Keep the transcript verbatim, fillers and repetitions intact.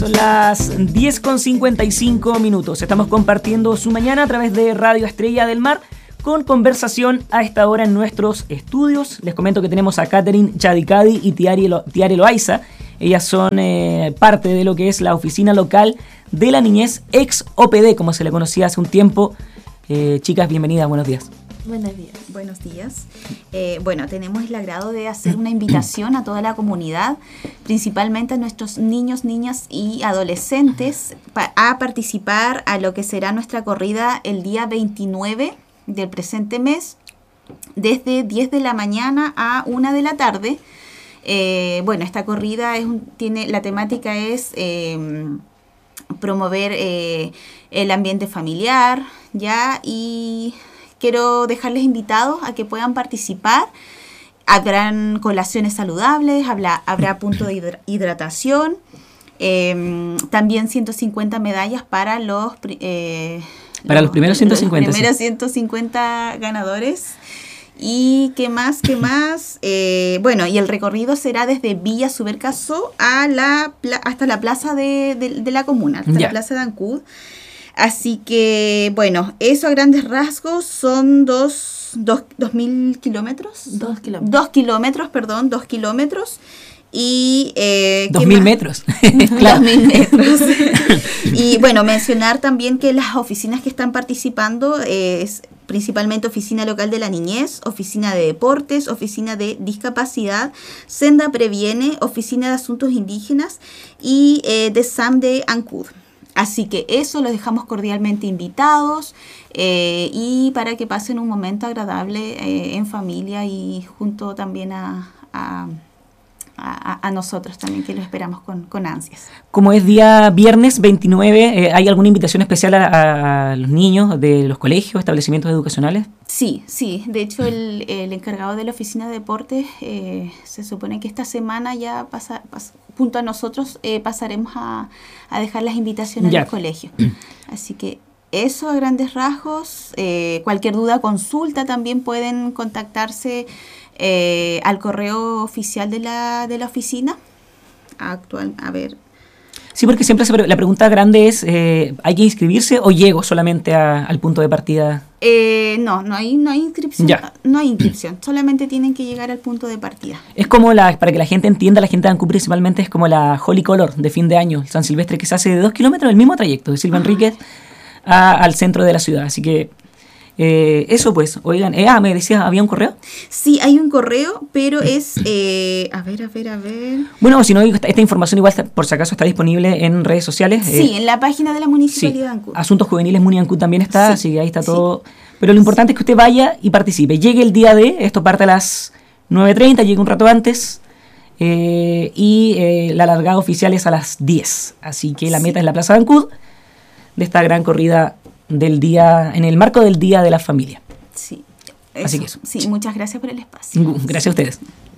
Son las diez con cincuenta y cinco minutos. Estamos compartiendo su mañana a través de Radio Estrella del Mar con conversación a esta hora en nuestros estudios. Les comento que tenemos a Catherine Chadicadi y Tiare, Lo- Tiare Loaiza. Ellas son eh, parte de lo que es la oficina local de la niñez, ex O P D, como se le conocía hace un tiempo. Eh, chicas, bienvenidas, buenos días. Buenos días. Buenos días. Eh, bueno, tenemos el agrado de hacer una invitación a toda la comunidad, principalmente a nuestros niños, niñas y adolescentes, pa- a participar a lo que será nuestra corrida el día veintinueve del presente mes, desde diez de la mañana a una de la tarde. Eh, bueno, esta corrida es un, tiene la temática es eh, promover eh, el ambiente familiar, ya, y quiero dejarles invitados a que puedan participar. Habrán colaciones saludables, habrá, habrá punto de hidra- hidratación, eh, también ciento cincuenta medallas para los, eh, Para los primeros ciento cincuenta, los primeros sí. ciento cincuenta ganadores. Y qué más, qué más, eh, bueno, y el recorrido será desde Villa Subercaso a la pla- hasta la plaza de, de, de la comuna, hasta Ya. la plaza de Ancud. Así que, bueno, eso a grandes rasgos son dos, dos, dos mil kilómetros. Dos kilómetros. Dos kilómetros, perdón, dos kilómetros. Y, eh, Dos ¿qué mil más? metros. Dos Claro. mil metros. Y bueno, mencionar también que las oficinas que están participando eh, es principalmente Oficina Local de la Niñez, Oficina de Deportes, Oficina de Discapacidad, Senda Previene, Oficina de Asuntos Indígenas y eh, de S A M de Ancud. Así que eso, los dejamos cordialmente invitados eh, y para que pasen un momento agradable eh, en familia y junto también a, a, a, a nosotros también, que lo esperamos con, con ansias. Como es día viernes veintinueve, eh, ¿hay alguna invitación especial a, a los niños de los colegios, establecimientos educacionales? Sí, sí. De hecho, el, el encargado de la oficina de deportes eh, se supone que esta semana ya pasa, pas, junto a nosotros eh, pasaremos a, a dejar las invitaciones Ya. al colegio. Así que eso a grandes rasgos. Eh, cualquier duda, consulta, también pueden contactarse eh, al correo oficial de la, de la oficina. Actual, a ver. Sí, porque siempre se pre- la pregunta grande es, eh, ¿hay que inscribirse o llego solamente a- al punto de partida? Eh, no, no hay, no hay inscripción. Ya. No hay inscripción. Solamente tienen que llegar al punto de partida. Es como la, para que la gente entienda, la gente de Ancud principalmente es como la Holy Color de fin de año, el San Silvestre, que se hace de dos kilómetros el mismo trayecto, de Silva Enríquez a- al centro de la ciudad. Así que eh, eso pues, oigan, eh, ah, me decías, ¿había un correo? Sí, hay un correo, pero es... eh, a ver, a ver, a ver... Bueno, si no, esta, esta información igual está- por si acaso está disponible en redes sociales. Sí, eh, en la página de la Sí, Municipalidad de Ancud. Asuntos Juveniles Muni Ancud también está, Sí, así que ahí está sí. todo. Pero lo importante es que usted vaya y participe. Llegue el día de, esto parte a las nueve treinta, llegue un rato antes, eh, y eh, la largada oficial es a las diez. Así que la Sí. meta es la Plaza de Ancud, de esta gran corrida del día, en el marco del Día de la Familia. Sí. Así que eso. Sí, muchas gracias por el espacio. Gracias a ustedes.